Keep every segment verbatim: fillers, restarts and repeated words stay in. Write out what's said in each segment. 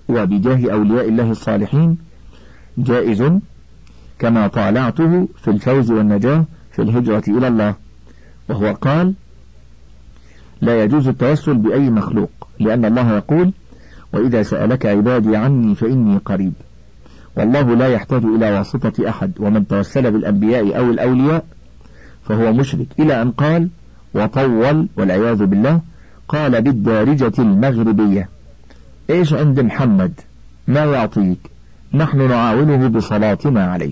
وبجاه أولياء الله الصالحين جائز، كما طالعته في الفوز والنجاة في الهجرة إلى الله، وهو قال: لا يجوز التوسل بأي مخلوق، لأن الله يقول: وإذا سألك عبادي عني فإني قريب، والله لا يحتاج إلى واسطة أحد، ومن توسل بالأنبياء أو الأولياء فهو مشرك، إلى أن قال: وطول والعياذ بالله، قال بالدارجة المغربية: إيش عند محمد ما يعطيك، نحن نعاونه بصلاتنا عليه.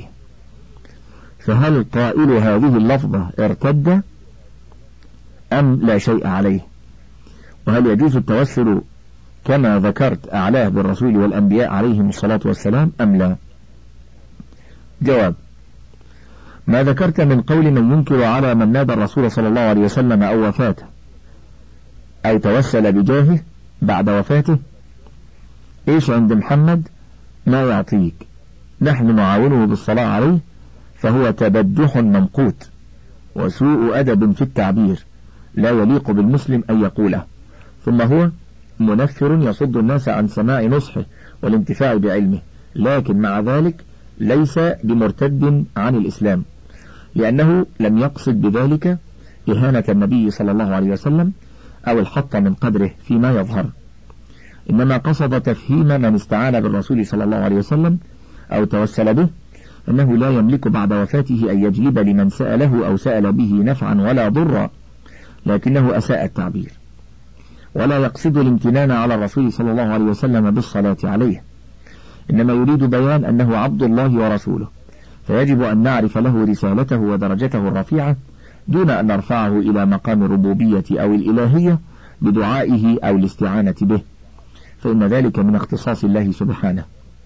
فهل قائل هذه اللفظة ارتد أم لا شيء عليه؟ وهل يجوز التوسل كما ذكرت أعلاه بالرسول والأنبياء عليهم الصلاة والسلام أم لا؟ جواب: ما ذكرت من قول من ينكر على من نادى الرسول صلى الله عليه وسلم أو وفاته أو توسل بجاهه بعد وفاته: إيش عند محمد ما يعطيك، نحن نعاونه بالصلاة عليه، فهو تبجح ممقوت وسوء أدب في التعبير لا يليق بالمسلم أن يقوله، ثم هو منفر يصد الناس عن سماع نصحه والانتفاع بعلمه، لكن مع ذلك ليس بمرتد عن الإسلام، لأنه لم يقصد بذلك إهانة النبي صلى الله عليه وسلم أو الحط من قدره فيما يظهر، إنما قصد تفهيم من استعان بالرسول صلى الله عليه وسلم أو توسل به أنه لا يملك بعد وفاته أن يجلب لمن سأله أو سأل به نفعا ولا ضرا، لكنه أساء التعبير، ولا يقصد الامتنان على الرسول صلى الله عليه وسلم بالصلاة عليه، إنما يريد بيان أنه عبد الله ورسوله، فيجب أن نعرف له رسالته ودرجته الرفيعة دون أن نرفعه إلى مقام الربوبية أو الإلهية بدعائه أو الاستعانة به، فإن ذلك من اختصاص الله سبحانه،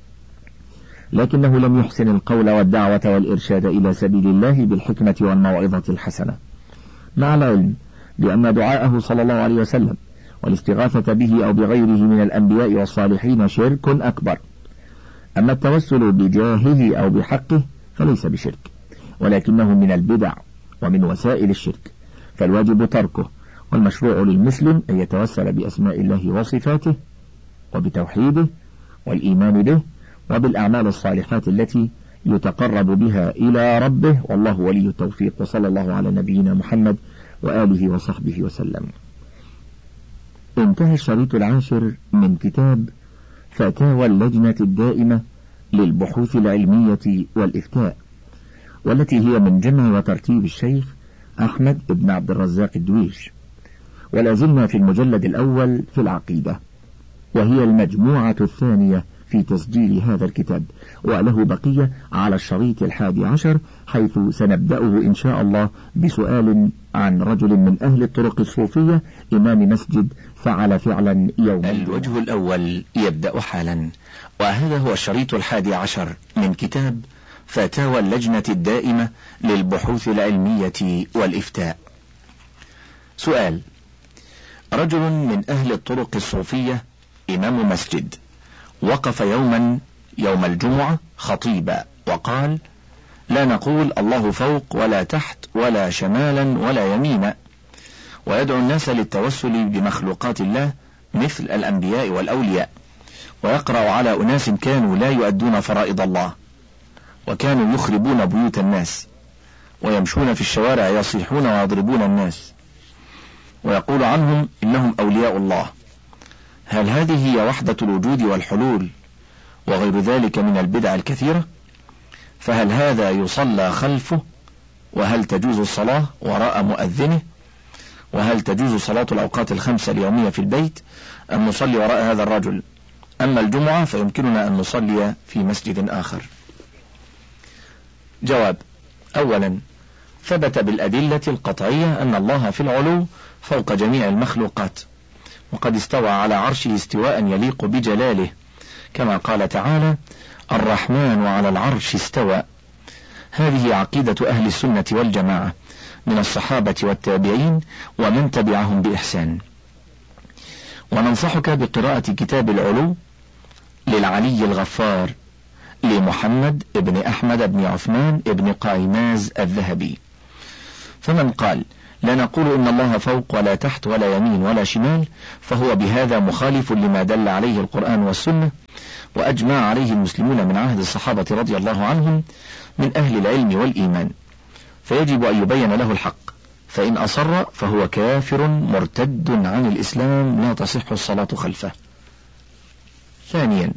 لكنه لم يحسن القول والدعوة والإرشاد إلى سبيل الله بالحكمة والموعظة الحسنة، مع العلم بأن دعاءه صلى الله عليه وسلم والاستغاثة به أو بغيره من الأنبياء والصالحين شرك أكبر. أما التوسل بجاهه أو بحقه فليس بشرك، ولكنه من البدع ومن وسائل الشرك، فالواجب تركه، والمشروع للمسلم أن يتوسل بأسماء الله وصفاته وبتوحيده والإيمان به وبالأعمال الصالحات التي يتقرب بها إلى ربه، والله ولي التوفيق، وصلى الله على نبينا محمد وآله وصحبه وسلم. انتهى الشريط العاشر من كتاب فتاوى اللجنة الدائمة للبحوث العلمية والإفتاء، والتي هي من جمع وترتيب الشيخ أحمد بن عبد الرزاق الدويش، ولا زلنا في المجلد الأول في العقيدة، وهي المجموعة الثانية في تسجيل هذا الكتاب، وله بقية على الشريط الحادي عشر، حيث سنبدأه إن شاء الله بسؤال عن رجل من أهل الطرق الصوفية إمام مسجد فعل فعلا يوم. الوجه الأول يبدأ حالا، وهذا هو الشريط الحادي عشر من كتاب فتاوى اللجنة الدائمة للبحوث العلمية والإفتاء. سؤال: رجل من أهل الطرق الصوفية إمام مسجد وقف يوما يوم الجمعة خطيبا وقال: لا نقول الله فوق ولا تحت ولا شمالا ولا يمينا، ويدعو الناس للتوسل بمخلوقات الله مثل الأنبياء والأولياء، ويقرأ على أناس كانوا لا يؤدون فرائض الله، وكانوا يخربون بيوت الناس، ويمشون في الشوارع يصيحون ويضربون الناس، ويقول عنهم إنهم أولياء الله. هل هذه هي وحدة الوجود والحلول وغير ذلك من البدع الكثيرة؟ فهل هذا يصلى خلفه؟ وهل تجوز الصلاة وراء مؤذنه؟ وهل تجوز صلاة الأوقات الخمسة اليومية في البيت أم نصلي وراء هذا الرجل؟ أما الجمعة فيمكننا أن نصلي في مسجد آخر. جواب: أولا، ثبت بالأدلة القطعية أن الله في العلو فوق جميع المخلوقات، وقد استوى على عرشه استواء يليق بجلاله، كما قال تعالى: الرحمن على العرش استوى. هذه عقيدة أهل السنة والجماعة من الصحابة والتابعين ومن تبعهم بإحسان. وننصحك بقراءة كتاب العلو للعلي الغفار لمحمد ابن أحمد بن عثمان ابن قايماز الذهبي. فمن قال لا نقول إن الله فوق ولا تحت ولا يمين ولا شمال، فهو بهذا مخالف لما دل عليه القرآن والسنة وأجمع عليه المسلمون من عهد الصحابة رضي الله عنهم من أهل العلم والإيمان، فيجب أن يبين له الحق، فإن أصر فهو كافر مرتد عن الإسلام لا تصح الصلاة خلفه. ثانيا،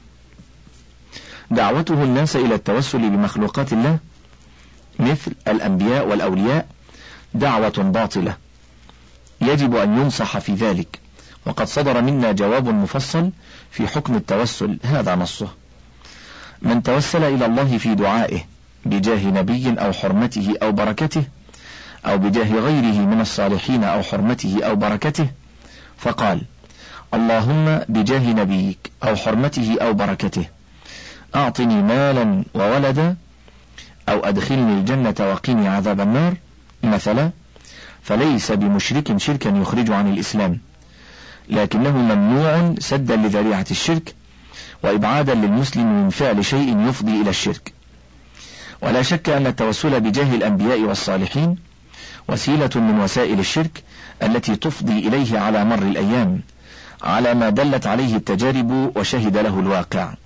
دعوته الناس إلى التوسل بمخلوقات الله مثل الأنبياء والأولياء دعوة باطلة، يجب أن ينصح في ذلك، وقد صدر منا جواب مفصل في حكم التوسل، هذا نصه: من توسل إلى الله في دعائه بجاه نبي أو حرمته أو بركته، أو بجاه غيره من الصالحين أو حرمته أو بركته، فقال: اللهم بجاه نبيك أو حرمته أو بركته أعطني مالا وولدا، أو أدخلني الجنة وقني عذاب النار مثلا، فليس بمشرك شركا يخرج عن الإسلام، لكنه ممنوع سدا لذريعة الشرك وإبعادا للمسلم من فعل شيء يفضي إلى الشرك. ولا شك أن التوسل بجاه الأنبياء والصالحين وسيلة من وسائل الشرك التي تفضي إليه على مر الأيام، على ما دلت عليه التجارب وشهد له الواقع.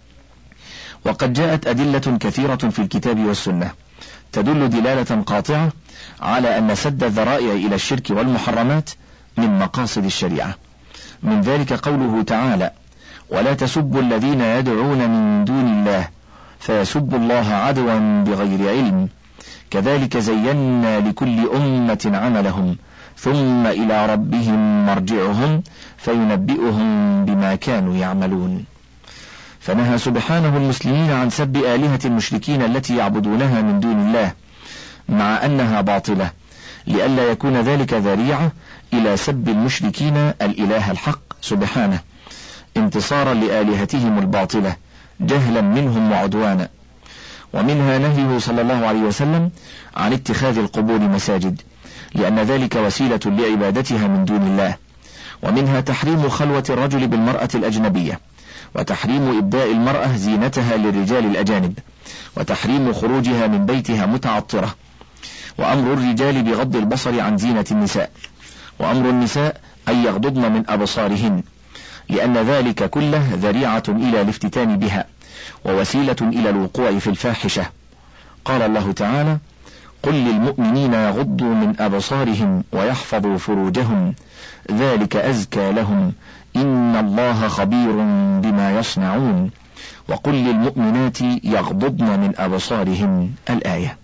وقد جاءت أدلة كثيرة في الكتاب والسنة تدل دلالة قاطعة على أن سد الذرائع إلى الشرك والمحرمات من مقاصد الشريعة، من ذلك قوله تعالى: ولا تسبوا الذين يدعون من دون الله فيسبوا الله عدوا بغير علم، كذلك زينا لكل أمة عملهم ثم إلى ربهم مرجعهم فينبئهم بما كانوا يعملون. فنهى سبحانه المسلمين عن سب آلهة المشركين التي يعبدونها من دون الله، مع أنها باطلة، لئلا يكون ذلك ذريعة إلى سب المشركين الإله الحق سبحانه، انتصارا لآلهتهم الباطلة جهلا منهم وعدوانا. ومنها نهيه صلى الله عليه وسلم عن اتخاذ القبور مساجد، لأن ذلك وسيلة لعبادتها من دون الله. ومنها تحريم خلوة الرجل بالمرأة الأجنبية، وتحريم إبداء المرأة زينتها للرجال الأجانب، وتحريم خروجها من بيتها متعطرة، وأمر الرجال بغض البصر عن زينة النساء، وأمر النساء أن يغضضن من أبصارهن، لأن ذلك كله ذريعة إلى الافتتان بها ووسيلة إلى الوقوع في الفاحشة. قال الله تعالى: قل للمؤمنين يغضوا من أبصارهم ويحفظوا فروجهم ذلك أزكى لهم إن الله خبير بما يصنعون، وقل للمؤمنات يغضضن من أبصارهن الآية.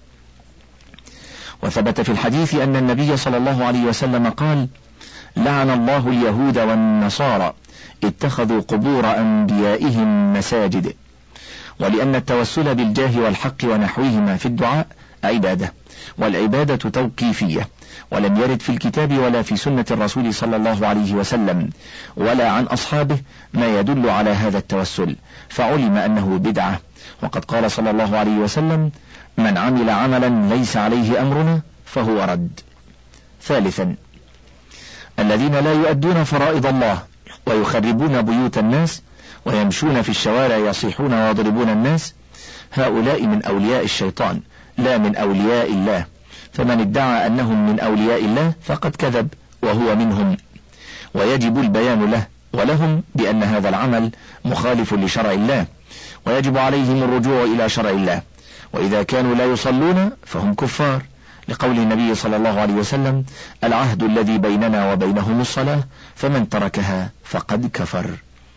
وثبت في الحديث أن النبي صلى الله عليه وسلم قال: لعن الله اليهود والنصارى اتخذوا قبور أنبيائهم مساجد. ولأن التوسل بالجاه والحق ونحوهما في الدعاء عبادة، والعبادة توقيفية، ولم يرد في الكتاب ولا في سنة الرسول صلى الله عليه وسلم ولا عن أصحابه ما يدل على هذا التوسل، فعلم أنه بدعة. وقد قال صلى الله عليه وسلم: من عمل عملا ليس عليه أمرنا فهو رد. ثالثا، الذين لا يؤدون فرائض الله ويخربون بيوت الناس ويمشون في الشوارع يصيحون ويضربون الناس، هؤلاء من أولياء الشيطان لا من أولياء الله، فمن ادعى أنهم من أولياء الله فقد كذب وهو منهم، ويجب البيان له ولهم بأن هذا العمل مخالف لشرع الله، ويجب عليهم الرجوع إلى شرع الله. وإذا كانوا لا يصلون فهم كفار، لقول النبي صلى الله عليه وسلم: العهد الذي بيننا وبينهم الصلاة فمن تركها فقد كفر.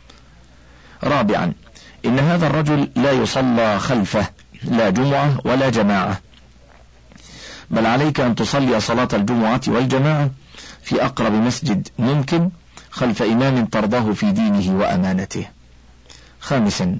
رابعا، إن هذا الرجل لا يصلى خلفه لا جمعة ولا جماعة، بل عليك أن تصلي صلاة الجمعة والجماعة في أقرب مسجد ممكن خلف إمام ترضاه في دينه وأمانته. خامسا،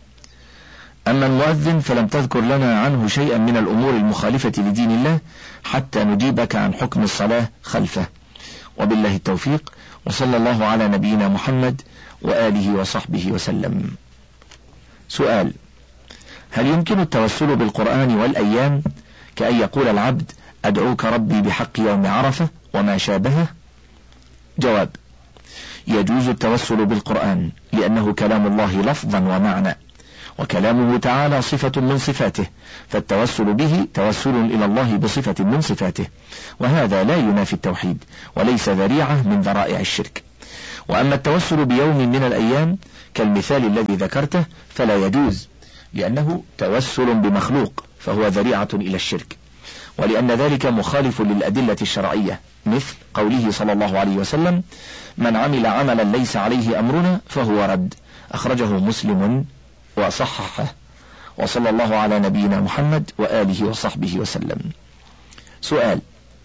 أما المؤذن فلم تذكر لنا عنه شيئا من الأمور المخالفة لدين الله حتى نجيبك عن حكم الصلاة خلفه. وبالله التوفيق، وصلى الله على نبينا محمد وآله وصحبه وسلم. سؤال: هل يمكن التوسل بالقرآن والأيام كأن يقول العبد: أدعوك ربي بحق يوم عرفة وما شابهه؟ جواب: يجوز التوسل بالقرآن لأنه كلام الله لفظا ومعنى، وكلامه تعالى صفة من صفاته، فالتوسل به توسل إلى الله بصفة من صفاته، وهذا لا ينافي التوحيد وليس ذريعة من ذرائع الشرك. وأما التوسل بيوم من الأيام كالمثال الذي ذكرته فلا يجوز، لأنه توسل بمخلوق فهو ذريعة إلى الشرك، ولأن ذلك مخالف للأدلة الشرعية، مثل قوله صلى الله عليه وسلم: من عمل عملا ليس عليه أمرنا فهو رد، أخرجه مسلم وصححه. وصلى الله على نبينا محمد وآله وصحبه وسلم. سؤال: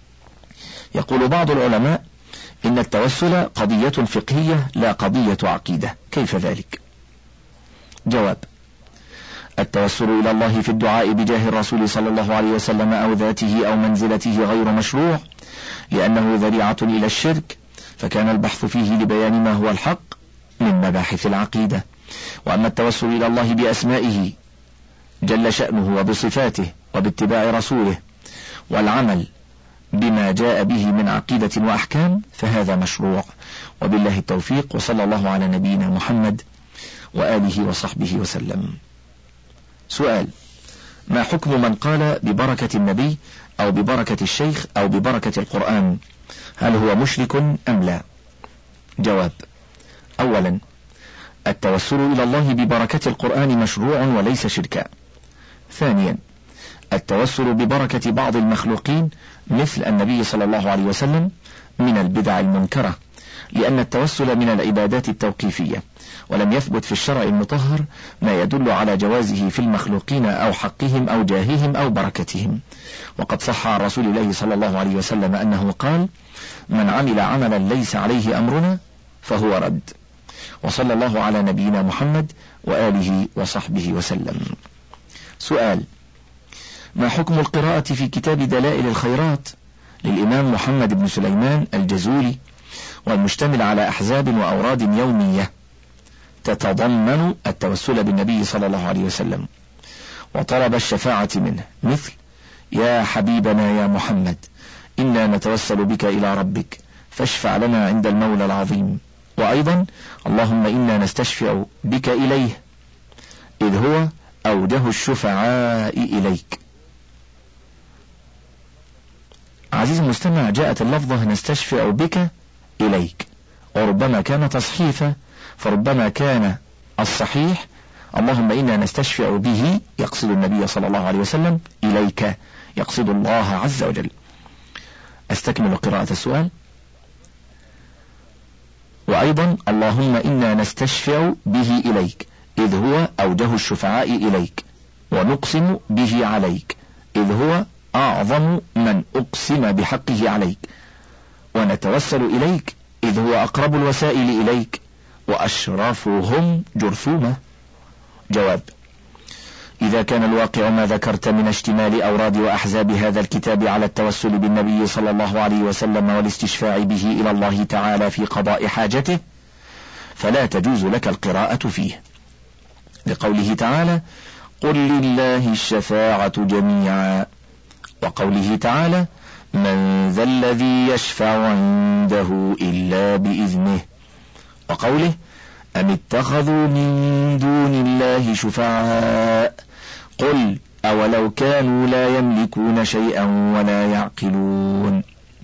يقول بعض العلماء إن التوسل قضية فقهية لا قضية عقيدة، كيف ذلك؟ جواب: التوسل إلى الله في الدعاء بجاه الرسول صلى الله عليه وسلم أو ذاته أو منزلته غير مشروع، لأنه ذريعة إلى الشرك، فكان البحث فيه لبيان ما هو الحق من مباحث العقيدة. وأما التوسل إلى الله بأسمائه جل شأنه وبصفاته وباتباع رسوله والعمل بما جاء به من عقيدة وأحكام فهذا مشروع، وبالله التوفيق، وصلى الله على نبينا محمد وآله وصحبه وسلم. سؤال: ما حكم من قال ببركة النبي أو ببركة الشيخ أو ببركة القرآن؟ هل هو مشرك أم لا؟ جواب: أولا، التوسل إلى الله ببركة القرآن مشروع وليس شركا. ثانيا، التوسل ببركة بعض المخلوقين مثل النبي صلى الله عليه وسلم من البدع المنكرة، لأن التوسل من العبادات التوقيفية، ولم يثبت في الشرع المطهر ما يدل على جوازه في المخلوقين أو حقهم أو جاههم أو بركتهم. وقد صح عن رسول الله صلى الله عليه وسلم أنه قال: من عمل عملا ليس عليه أمرنا فهو رد. وصلى الله على نبينا محمد وآله وصحبه وسلم. سؤال: ما حكم القراءة في كتاب دلائل الخيرات للإمام محمد بن سليمان الجزولي، والمشتمل على أحزاب وأوراد يومية تتضمن التوسل بالنبي صلى الله عليه وسلم وطلب الشفاعة منه، مثل: يا حبيبنا يا محمد إنا نتوسل بك إلى ربك فاشفع لنا عند المولى العظيم، وأيضا: اللهم إنا نستشفع بك إليه إذ هو أوجه الشفعاء إليك. عزيز المستمع، جاءت اللفظة نستشفع بك إليك، وربما كان تصحيفا، فربما كان الصحيح اللهم إنا نستشفع به يقصد النبي صلى الله عليه وسلم، إليك يقصد الله عز وجل. أستكمل قراءة السؤال. وأيضا: اللهم إنا نستشفع به إليك إذ هو أوجه الشفعاء إليك، ونقسم به عليك إذ هو أعظم من أقسم بحقه عليك، ونتوسل إليك إذ هو أقرب الوسائل إليك وأشرفهم جرثومة. جواب: إذا كان الواقع ما ذكرت من اشتمال أوراد وأحزاب هذا الكتاب على التوسل بالنبي صلى الله عليه وسلم والاستشفاع به إلى الله تعالى في قضاء حاجته، فلا تجوز لك القراءة فيه، لقوله تعالى: قل لله الشفاعة جميعا، وقوله تعالى: من ذا الذي يشفع عنده إلا بإذنه، وقوله: أم اتخذوا من دون الله شفعاء قل أولو كانوا لا يملكون شيئا ولا يعقلون.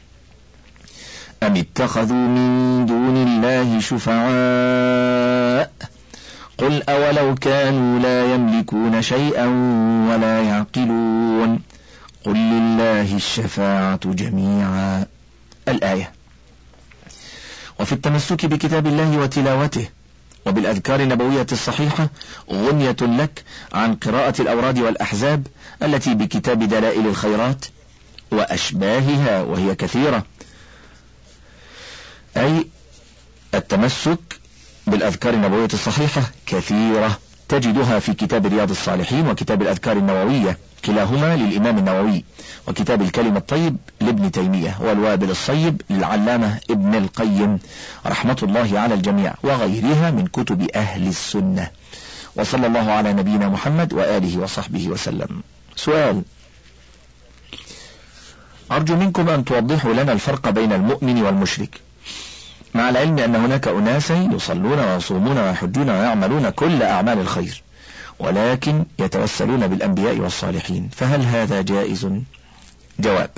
أم اتخذوا من دون الله شفعاء قل أولو كانوا لا يملكون شيئا ولا يعقلون قل لله الشفاعة جميعا. الآية. وفي التمسك بكتاب الله وتلاوته وبالأذكار النبوية الصحيحة غنية لك عن قراءة الأوراد والأحزاب التي بكتاب دلائل الخيرات وأشباهها، وهي كثيرة، أي التمسك بالأذكار النبوية الصحيحة كثيرة، تجدها في كتاب رياض الصالحين وكتاب الأذكار النووية كلاهما للإمام النووي، وكتاب الكلم الطيب لابن تيمية، والوابل الصيب للعلامة ابن القيم رحمة الله على الجميع، وغيرها من كتب أهل السنة. وصلى الله على نبينا محمد وآله وصحبه وسلم. سؤال: أرجو منكم أن توضحوا لنا الفرق بين المؤمن والمشرك، مع العلم أن هناك أناسا يصلون ويصومون ويحجون ويعملون كل أعمال الخير، ولكن يتوسلون بالأنبياء والصالحين، فهل هذا جائز؟ جواب: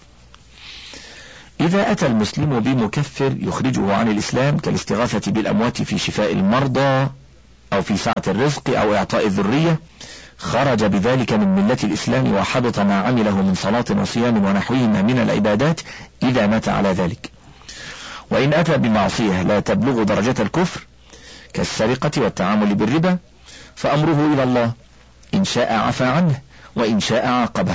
إذا أتى المسلم بمكفر يخرجه عن الإسلام كالاستغاثة بالأموات في شفاء المرضى أو في سعة الرزق أو إعطاء الذرية، خرج بذلك من ملة الإسلام وحبط ما عمله من صلاة وصيام ونحوهما من العبادات إذا مات على ذلك. وإن أتى بمعصية لا تبلغ درجة الكفر كالسرقة والتعامل بالربا فأمره إلى الله، إن شاء عفى عنه وإن شاء عاقبه.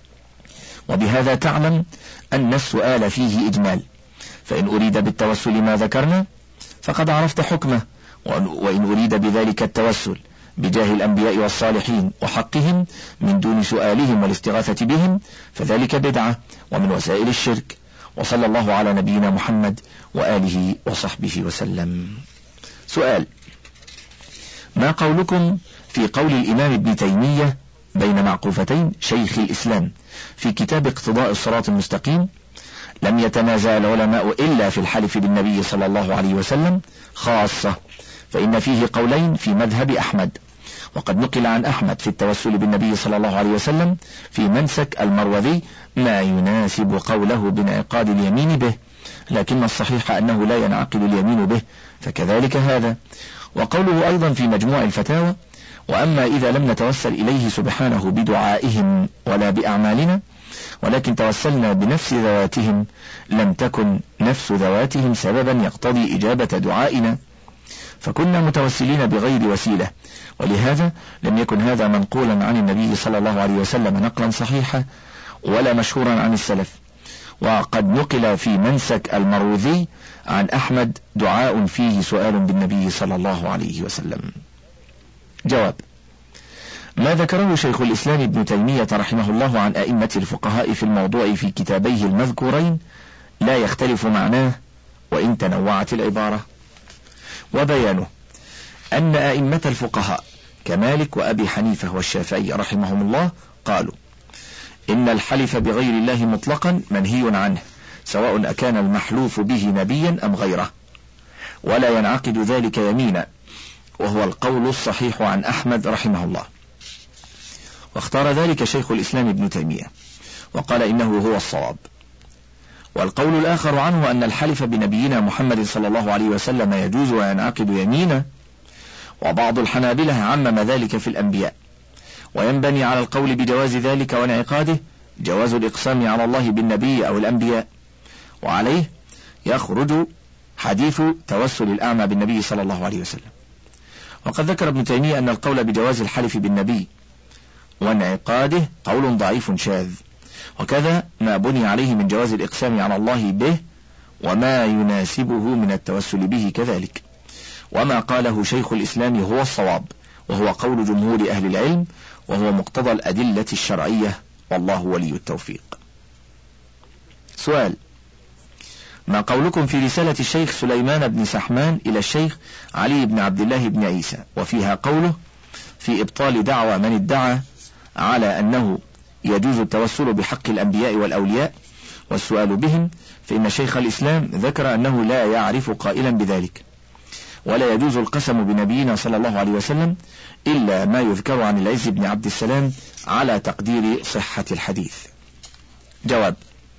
وبهذا تعلم أن السؤال فيه إجمال، فإن أريد بالتوسل ما ذكرنا فقد عرفت حكمه، وإن أريد بذلك التوسل بجاه الأنبياء والصالحين وحقهم من دون سؤالهم والاستغاثة بهم فذلك بدعة ومن وسائل الشرك. وصلى الله على نبينا محمد وآله وصحبه وسلم. سؤال: ما قولكم في قول الإمام ابن تيمية بين معقوفتين شيخ الإسلام في كتاب اقتضاء الصراط المستقيم: لم يتنازع العلماء إلا في الحلف بالنبي صلى الله عليه وسلم خاصة، فإن فيه قولين في مذهب أحمد، وقد نقل عن أحمد في التوسل بالنبي صلى الله عليه وسلم في منسك المروذي ما يناسب قوله بانعقاد اليمين به، لكن الصحيح أنه لا ينعقد اليمين به، فكذلك هذا. وقوله أيضا في مجموع الفتاوى: وأما إذا لم نتوسل إليه سبحانه بدعائهم ولا بأعمالنا ولكن توسلنا بنفس ذواتهم لم تكن نفس ذواتهم سببا يقتضي إجابة دعائنا، فكنا متوسلين بغير وسيلة، ولهذا لم يكن هذا منقولا عن النبي صلى الله عليه وسلم نقلا صحيحا ولا مشهورا عن السلف. وقد نقل في منسك المروذي عن أحمد دعاء فيه سؤال بالنبي صلى الله عليه وسلم. جواب: ما ذكره شيخ الإسلام ابن تيمية رحمه الله عن أئمة الفقهاء في الموضوع في كتابيه المذكورين لا يختلف معناه وإن تنوعت العبارة، وبيانه أن أئمة الفقهاء كمالك وأبي حنيفة والشافعي رحمهم الله قالوا إن الحلف بغير الله مطلقا منهي عنه، سواء أكان المحلوف به نبيا أم غيره، ولا ينعقد ذلك يمينا، وهو القول الصحيح عن أحمد رحمه الله. واختار ذلك شيخ الإسلام ابن تيمية وقال إنه هو الصواب. والقول الآخر عنه أن الحلف بنبينا محمد صلى الله عليه وسلم يجوز وينعقد يمينا، وبعض الحنابلة عمم ذلك في الأنبياء، وينبني على القول بجواز ذلك وانعقاده جواز الإقسام على الله بالنبي أو الأنبياء، وعليه يخرج حديث توسل الأعمى بالنبي صلى الله عليه وسلم. وقد ذكر ابن تيمية أن القول بجواز الحلف بالنبي وانعقاده قول ضعيف شاذ، وكذا ما بني عليه من جواز الإقسام على الله به وما يناسبه من التوسل به كذلك. وما قاله شيخ الإسلام هو الصواب، وهو قول جمهور أهل العلم، وهو مقتضى الأدلة الشرعية، والله ولي التوفيق. سؤال: ما قولكم في رسالة الشيخ سليمان بن سحمان إلى الشيخ علي بن عبد الله بن عيسى وفيها قوله في إبطال دعوى من ادعى على أنه يجوز التوسل بحق الأنبياء والأولياء والسؤال بهم، فإن شيخ الإسلام ذكر أنه لا يعرف قائلا بذلك، ولا يجوز القسم بنبينا صلى الله عليه وسلم إلا ما يذكر عن العز بن عبد السلام على تقدير صحة الحديث. جواب: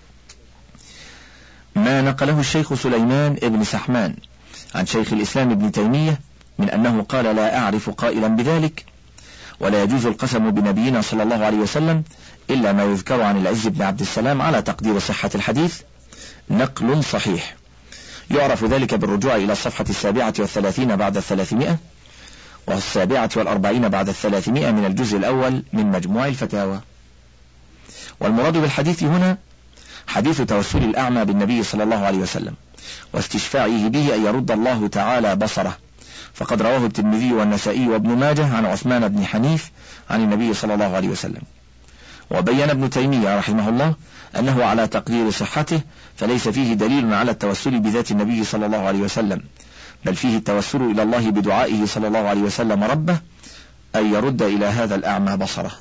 ما نقله الشيخ سليمان ابن سحمان عن شيخ الإسلام ابن تيمية من أنه قال لا أعرف قائلا بذلك ولا يجوز القسم بنبينا صلى الله عليه وسلم إلا ما يذكر عن العز بن عبد السلام على تقدير صحة الحديث نقل صحيح، يعرف ذلك بالرجوع إلى الصفحة السابعة والثلاثين بعد الثلاثمائة والسابعة والأربعين بعد الثلاثمائة من الجزء الأول من مجموع الفتاوى. والمراد بالحديث هنا حديث توسل الأعمى بالنبي صلى الله عليه وسلم واستشفاعه به أن يرد الله تعالى بصره، فقد رواه الترمذي والنسائي وابن ماجه عن عثمان بن حنيف عن النبي صلى الله عليه وسلم. وبين ابن تيمية رحمه الله أنه على تقدير صحته، فليس فيه دليل على التوسل بذات النبي صلى الله عليه وسلم، بل فيه التوسل إلى الله بدعائه صلى الله عليه وسلم ربه أن يرد إلى هذا الأعمى بصره.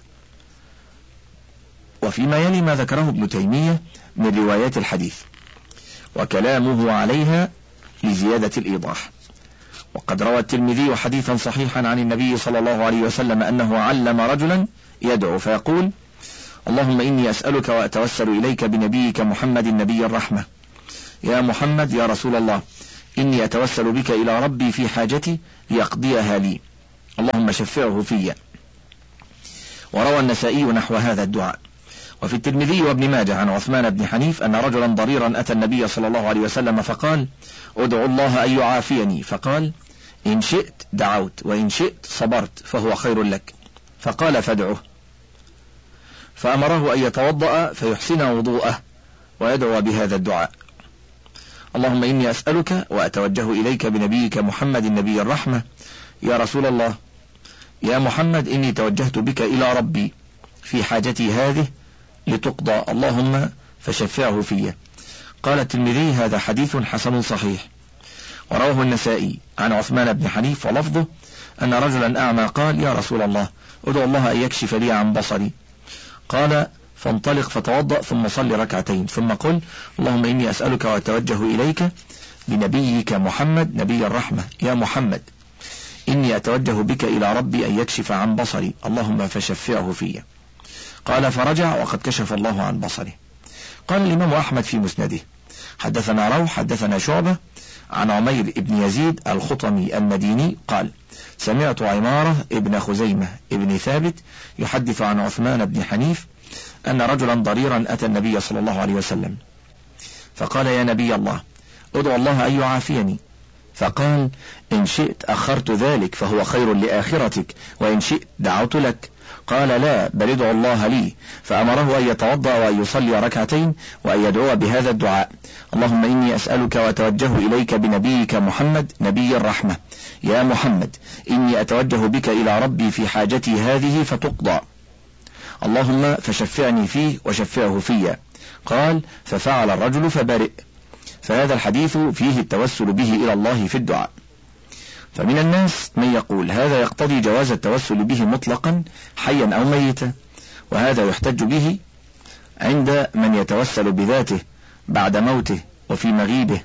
وفيما يلي ما ذكره ابن تيمية من روايات الحديث وكلامه عليها لزيادة الإيضاح. وقد روى الترمذي حديثا صحيحا عن النبي صلى الله عليه وسلم أنه علم رجلا يدعو فيقول: اللهم إني أسألك وأتوسل إليك بنبيك محمد نبي الرحمة، يا محمد يا رسول الله، إني أتوسل بك إلى ربي في حاجتي ليقضيها لي، اللهم شفعه في. وروى النسائي نحو هذا الدعاء. وفي الترمذي وابن ماجه عن عثمان بن حنيف أن رجلا ضريرا أتى النبي صلى الله عليه وسلم فقال: ادعو الله أن يعافيني، فقال: إن شئت دعوت وإن شئت صبرت فهو خير لك، فقال: فادعه. فأمره أن يتوضأ فيحسن وضوءه ويدعو بهذا الدعاء: اللهم إني أسألك وأتوجه إليك بنبيك محمد النبي الرحمة، يا رسول الله، يا محمد إني توجهت بك إلى ربي في حاجتي هذه لتقضى، اللهم فشفعه في. قال الترمذي: هذا حديث حسن صحيح. ورواه النسائي عن عثمان بن حنيف ولفظه أن رجلا أعمى قال: يا رسول الله، ادعو الله أن يكشف لي عن بصري. قال: فانطلق فتوضأ ثم صل ركعتين ثم قل: اللهم إني أسألك وأتوجه إليك بنبيك محمد نبي الرحمة، يا محمد إني أتوجه بك إلى ربي أن يكشف عن بصري، اللهم فشفعه في. قال: فرجع وقد كشف الله عن بصره. قال الإمام أحمد في مسنده: حدثنا روح حدثنا شعبة عن عمير بن يزيد الخطمي المديني قال: سمعت عمارة ابن خزيمة ابن ثابت يحدث عن عثمان بن حنيف أن رجلا ضريرا أتى النبي صلى الله عليه وسلم فقال: يا نبي الله، ادعو الله أن يعافيني. فقال: إن شئت أخرت ذلك فهو خير لآخرتك، وإن شئت دعوت لك. قال: لا، بل ادعو الله لي. فأمره أن يتوضأ وأن يصلي ركعتين وأن يدعو بهذا الدعاء: اللهم إني أسألك وأتوجه إليك بنبيك محمد نبي الرحمة، يا محمد إني أتوجه بك إلى ربي في حاجتي هذه فتقضى، اللهم فشفعني فيه وشفعه في. قال: ففعل الرجل فبرئ. فهذا الحديث فيه التوسل به إلى الله في الدعاء. فمن الناس من يقول هذا يقتضي جواز التوسل به مطلقا حيا أو ميتا، وهذا يحتج به عند من يتوسل بذاته بعد موته وفي مغيبه.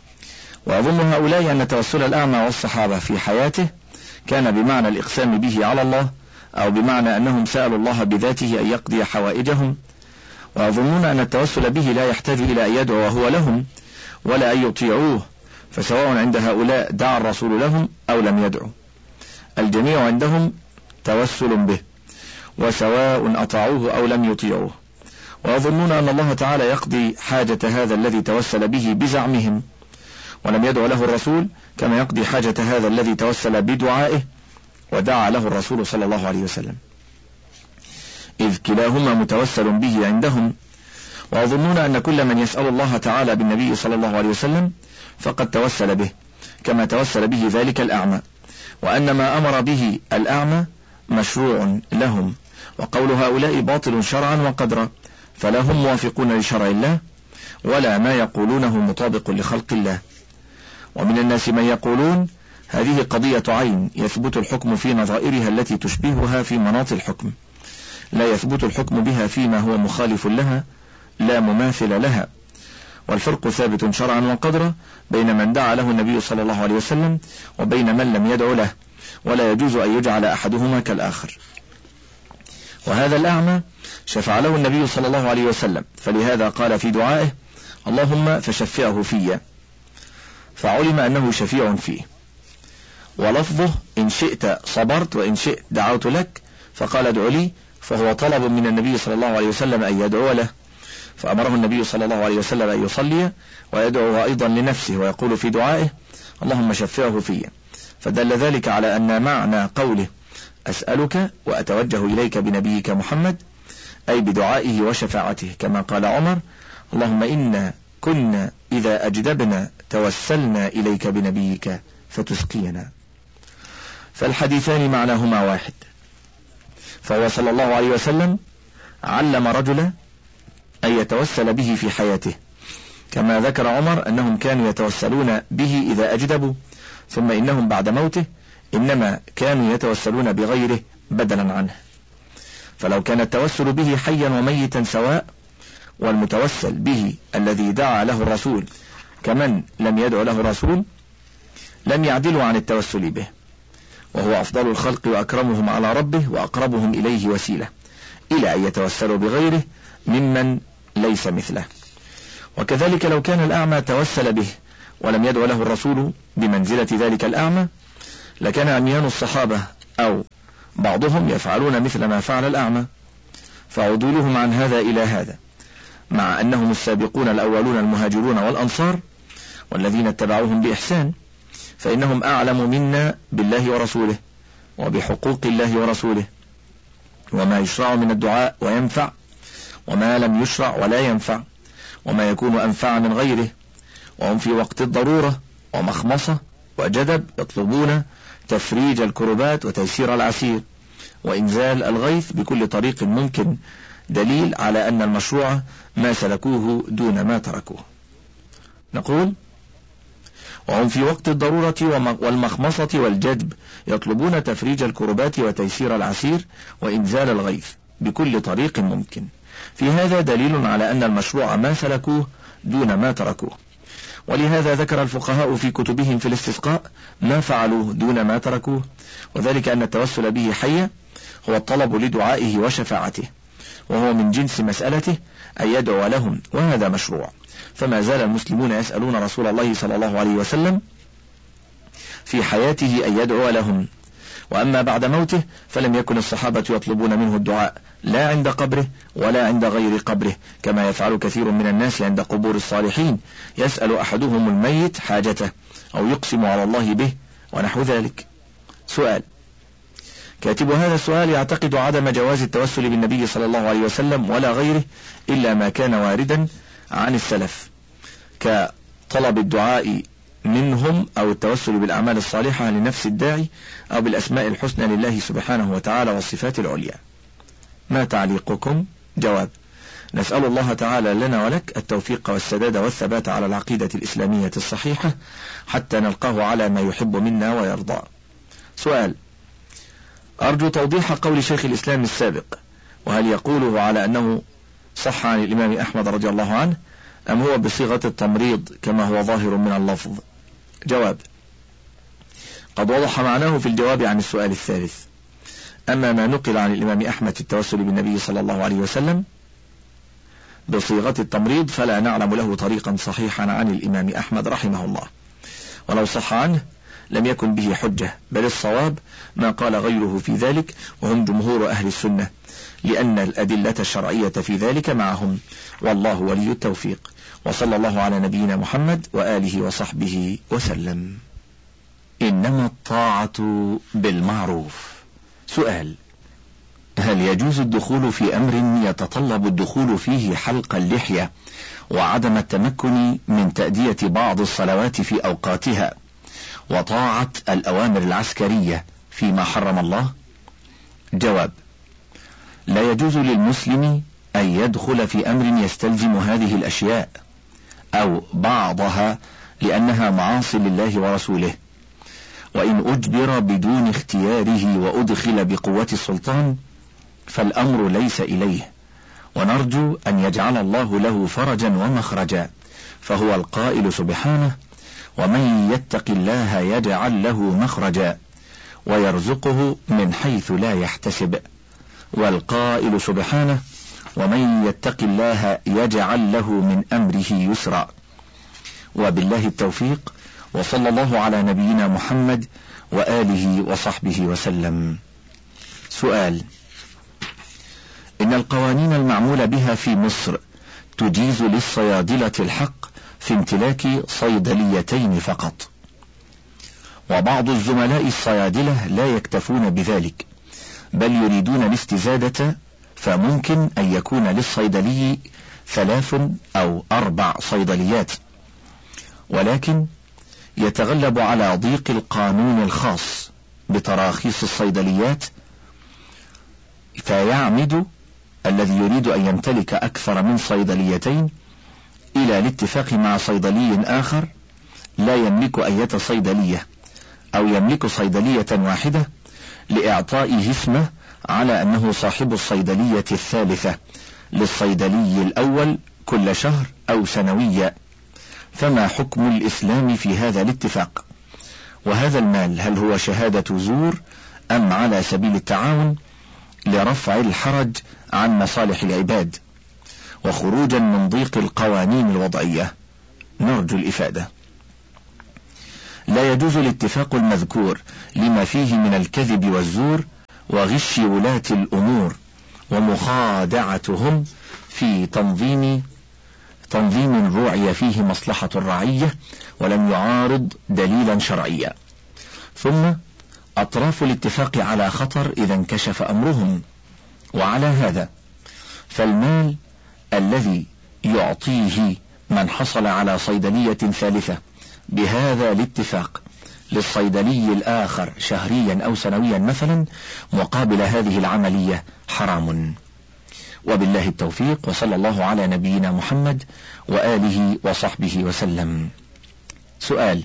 وأظن هؤلاء أن توسل الأعمى والصحابة في حياته كان بمعنى الإقسام به على الله، أو بمعنى أنهم سألوا الله بذاته أن يقضي حوائجهم، ويظنون أن التوسل به لا يحتاج إلى أن يدعو وهو لهم ولا أن يطيعوه، فسواء عند هؤلاء دعا الرسول لهم أو لم يدعو، الجميع عندهم توسل به، وسواء أطاعوه أو لم يطيعوه. ويظنون أن الله تعالى يقضي حاجة هذا الذي توسل به بزعمهم ولم يدعو له الرسول، كما يقضي حاجة هذا الذي توسل بدعائه ودعا له الرسول صلى الله عليه وسلم، إذ كلاهما متوسل به عندهم. ويظنون أن كل من يسأل الله تعالى بالنبي صلى الله عليه وسلم فقد توسل به، كما توسل به ذلك الأعمى، وأن ما أمر به الأعمى مشروع لهم، وقول هؤلاء باطل شرعا وقدرا، فلا هم موافقون لشرع الله ولا ما يقولونه مطابق لخلق الله. ومن الناس من يقولون هذه قضية عين يثبت الحكم في نظائرها التي تشبهها في مناط الحكم، لا يثبت الحكم بها فيما هو مخالف لها لا مماثل لها، والفرق ثابت شرعا وقدرا بين من دعا له النبي صلى الله عليه وسلم وبين من لم يدعو له، ولا يجوز أن يجعل أحدهما كالآخر. وهذا الأعمى شفع له النبي صلى الله عليه وسلم، فلهذا قال في دعائه: اللهم فشفعه في، فعلم أنه شفيع فيه. ولفظه إن شئت صبرت وإن شئت دعوت لك، فقال ادعو لي، فهو طلب من النبي صلى الله عليه وسلم أن يدعو له، فأمره النبي صلى الله عليه وسلم أن يصلي ويدعو أيضا لنفسه ويقول في دعائه: اللهم شفعه في. فدل ذلك على أن معنى قوله أسألك وأتوجه إليك بنبيك محمد أي بدعائه وشفاعته، كما قال عمر: اللهم إنا كنا إذا أجدبنا توسلنا إليك بنبيك فتسقينا. فالحديثان معناهما واحد، فهو صلى الله عليه وسلم علم رجلا أن يتوسل به في حياته، كما ذكر عمر أنهم كانوا يتوسلون به إذا أجدبوا، ثم إنهم بعد موته إنما كانوا يتوسلون بغيره بدلا عنه. فلو كان التوسل به حيا وميتا سواء، والمتوسل به الذي دعا له الرسول كمن لم يدع له الرسول، لم يعدلوا عن التوسل به، وهو أفضل الخلق وأكرمهم على ربه وأقربهم إليه وسيلة، إلى أن يتوسلوا بغيره ممن ليس مثله. وكذلك لو كان الأعمى توسل به ولم يدع له الرسول بمنزلة ذلك الأعمى، لكان عميان الصحابة أو بعضهم يفعلون مثل ما فعل الأعمى، فعدولهم عن هذا إلى هذا، مع أنهم السابقون الأولون المهاجرون والأنصار والذين اتبعوهم بإحسان، فإنهم أعلم منا بالله ورسوله وبحقوق الله ورسوله، وما يشرع من الدعاء وينفع، وما لم يشرع ولا ينفع، وما يكون أنفع من غيره. وهم في وقت الضرورة ومخمصة وجدب يطلبون تفريج الكربات وتيسير العسير وإنزال الغيث بكل طريق ممكن، دليل على أن المشروع ما سلكوه دون ما تركوه. نقول: وهم في وقت الضرورة والمخمصة والجدب يطلبون تفريج الكربات وتيسير العسير وإنزال الغيث بكل طريق ممكن. في هذا دليل على أن المشروع ما سلكوه دون ما تركوه. ولهذا ذكر الفقهاء في كتبهم في الاستسقاء ما فعلوه دون ما تركوه، وذلك أن التوسل به حيا هو الطلب لدعائه وشفاعته، وهو من جنس مسألته أن يدعو لهم، وهذا مشروع. فما زال المسلمون يسألون رسول الله صلى الله عليه وسلم في حياته أن يدعو لهم، وأما بعد موته فلم يكن الصحابة يطلبون منه الدعاء لا عند قبره ولا عند غير قبره، كما يفعل كثير من الناس عند قبور الصالحين، يسأل أحدهم الميت حاجته أو يقسم على الله به ونحو ذلك. سؤال: كاتب هذا السؤال يعتقد عدم جواز التوسل بالنبي صلى الله عليه وسلم ولا غيره إلا ما كان واردا عن السلف، كطلب الدعاء منهم أو التوسل بالأعمال الصالحة لنفس الداعي أو بالأسماء الحسنى لله سبحانه وتعالى والصفات العليا. ما تعليقكم؟ جواب: نسأل الله تعالى لنا ولك التوفيق والسداد والثبات على العقيدة الإسلامية الصحيحة حتى نلقاه على ما يحب منا ويرضى. سؤال: أرجو توضيح قول شيخ الإسلام السابق، وهل يقوله على أنه صح عن الإمام أحمد رضي الله عنه أم هو بصيغة التمريض كما هو ظاهر من اللفظ؟ جواب: قد وضح معناه في الجواب عن السؤال الثالث. أما ما نقل عن الإمام أحمد في التوسل بالنبي صلى الله عليه وسلم بصيغة التمريض فلا نعلم له طريقا صحيحا عن الإمام أحمد رحمه الله، ولو صح عنه لم يكن به حجة، بل الصواب ما قال غيره في ذلك وهم جمهور أهل السنة، لأن الأدلة الشرعية في ذلك معهم، والله ولي التوفيق. وصلى الله على نبينا محمد وآله وصحبه وسلم. إنما الطاعة بالمعروف. سؤال: هل يجوز الدخول في أمر يتطلب الدخول فيه حلق اللحية وعدم التمكن من تأدية بعض الصلوات في أوقاتها وطاعة الأوامر العسكرية فيما حرم الله؟ جواب: لا يجوز للمسلم أن يدخل في أمر يستلزم هذه الأشياء أو بعضها لأنها معاصي لله ورسوله، وإن أجبر بدون اختياره وأدخل بقوة السلطان فالأمر ليس إليه، ونرجو أن يجعل الله له فرجا ومخرجا، فهو القائل سبحانه: ومن يتق الله يجعل له مخرجا ويرزقه من حيث لا يحتسب، والقائل سبحانه: ومن يتق الله يجعل له من أمره يسرا. وبالله التوفيق، وصلى الله على نبينا محمد وآله وصحبه وسلم. سؤال: إن القوانين المعمول بها في مصر تجيز للصيادلة الحق في امتلاك صيدليتين فقط، وبعض الزملاء الصيادلة لا يكتفون بذلك بل يريدون الاستزادة، فممكن أن يكون للصيدلي ثلاث أو أربع صيدليات، ولكن يتغلب على ضيق القانون الخاص بتراخيص الصيدليات، فيعمد الذي يريد أن يمتلك أكثر من صيدليتين إلى الاتفاق مع صيدلي آخر لا يملك أية صيدلية، أو يملك صيدلية واحدة لإعطائه اسمه على أنه صاحب الصيدلية الثالثة للصيدلي الأول كل شهر أو سنويا. فما حكم الإسلام في هذا الاتفاق؟ وهذا المال هل هو شهادة زور أم على سبيل التعاون لرفع الحرج عن مصالح العباد وخروجا من ضيق القوانين الوضعية؟ نرجو الإفادة. لا يجوز الاتفاق المذكور لما فيه من الكذب والزور وغش ولاة الأمور ومخادعتهم في تنظيم تنظيم روعي فيه مصلحة الرعية ولم يعارض دليلا شرعيا. ثم أطراف الاتفاق على خطر إذا انكشف أمرهم. وعلى هذا فالمال الذي يعطيه من حصل على صيدلية ثالثة بهذا الاتفاق للصيدلي الآخر شهريا أو سنويا مثلا مقابل هذه العملية حرام. وبالله التوفيق، وصلى الله على نبينا محمد وآله وصحبه وسلم. سؤال: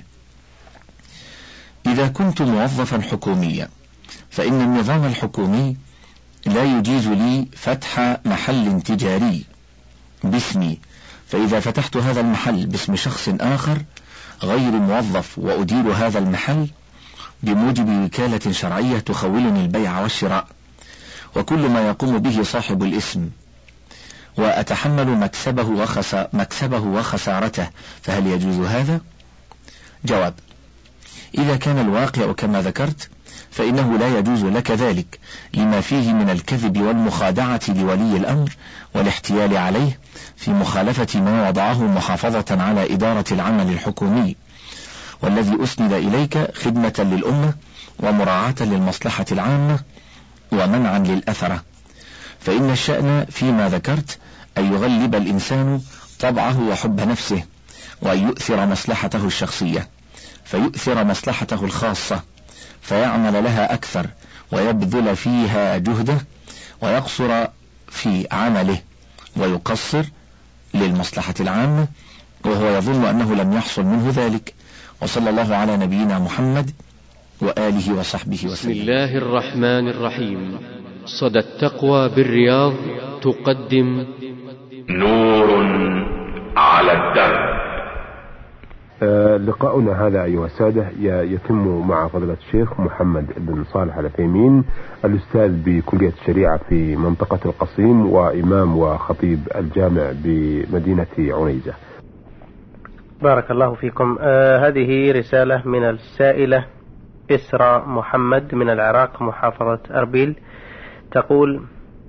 إذا كنت موظفا حكوميا فإن النظام الحكومي لا يجيز لي فتح محل تجاري باسمي، فإذا فتحت هذا المحل باسم شخص آخر غير موظف وأدير هذا المحل بموجب وكالة شرعية تخولني البيع والشراء وكل ما يقوم به صاحب الاسم، وأتحمل مكسبه, وخس... مكسبه وخسارته، فهل يجوز هذا؟ جواب: إذا كان الواقع كما ذكرت فإنه لا يجوز لك ذلك لما فيه من الكذب والمخادعة لولي الأمر والاحتيال عليه في مخالفة ما وضعه محافظة على إدارة العمل الحكومي والذي أسند إليك خدمة للأمة ومراعاة للمصلحة العامة ومنعا للأثرة. فإن الشأن فيما ذكرت أن يغلب الإنسان طبعه وحب نفسه وأن يؤثر مصلحته الشخصية فيؤثر مصلحته الخاصة فيعمل لها أكثر ويبذل فيها جهده ويقصر في عمله ويقصر للمصلحة العامة وهو يظن أنه لم يحصل منه ذلك. وصلى الله على نبينا محمد وآله وصحبه وسلم. بسم الله الرحمن الرحيم. صدى التقوى بالرياض تقدم نور على الدرب. آه لقاؤنا هذا أيها السادة يتم مع فضيلة الشيخ محمد بن صالح العثيمين، الأستاذ بكلية الشريعة في منطقة القصيم وإمام وخطيب الجامع بمدينة عنيزة. بارك الله فيكم. آه هذه رسالة من السائلة إسراء محمد من العراق محافظة أربيل، تقول: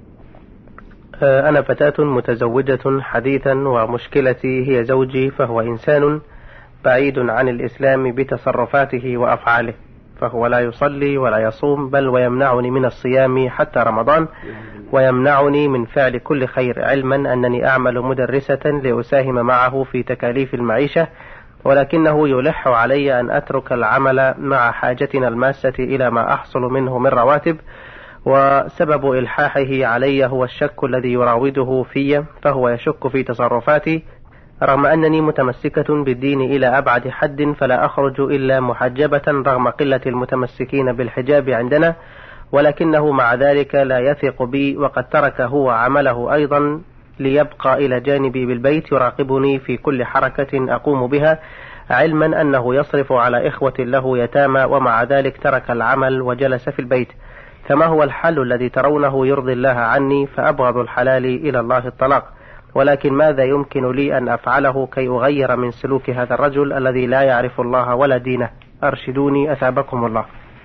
آه أنا فتاة متزوجة حديثا ومشكلتي هي زوجي، فهو إنسان بعيد عن الإسلام بتصرفاته وأفعاله، فهو لا يصلي ولا يصوم بل ويمنعني من الصيام حتى رمضان ويمنعني من فعل كل خير، علما أنني أعمل مدرسة لأساهم معه في تكاليف المعيشة، ولكنه يلح علي أن أترك العمل مع حاجتنا الماسة إلى ما أحصل منه من رواتب، وسبب إلحاحه علي هو الشك الذي يراوده في، فهو يشك في تصرفاتي رغم أنني متمسكة بالدين إلى أبعد حد، فلا أخرج إلا محجبة رغم قلة المتمسكين بالحجاب عندنا، ولكنه مع ذلك لا يثق بي، وقد ترك هو عمله أيضا ليبقى إلى جانبي بالبيت يراقبني في كل حركة أقوم بها، علما أنه يصرف على إخوة له يتامى، ومع ذلك ترك العمل وجلس في البيت. فما هو الحل الذي ترونه يرضي الله عني؟ فأبغض الحلال إلى الله الطلاق، ولكن ماذا يمكن لي أن أفعله كي أغير من سلوك هذا الرجل الذي لا يعرف الله ولا دينه؟ أرشدوني أثابكم الله.